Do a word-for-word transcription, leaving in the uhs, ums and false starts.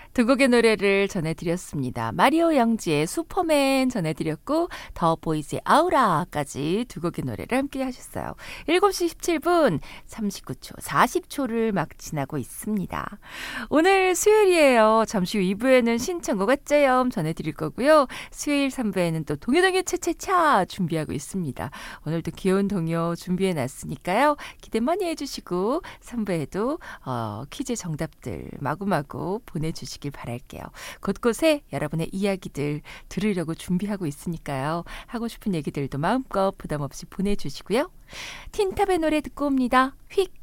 두 곡의 노래를 전해드렸습니다. 마리오 영지의 슈퍼맨 전해드렸고 더 보이즈의 아우라까지 두 곡의 노래를 함께 하셨어요. 일곱 시 십칠 분 삼십구 초, 사십 초를 막 지나고 있습니다. 오늘 수요일이에요. 잠시 후 이 부에는 신청곡 어째요 전해드릴 거고요. 수요일 삼 부에는 또 동요동요 차차차 준비하고 있습니다. 오늘도 귀여운 동요 준비해놨으니까요. 기대 많이 해주시고 삼 부에도 어, 퀴즈 정답들 마구마구 보내주시길 바랄게요. 곳곳에 여러분의 이야기들 들으려고 준비하고 있으니까요. 하고 싶은 얘기들도 마음껏 부담 없이 보내주시고요. 틴탑의 노래 듣고 옵니다. 휙!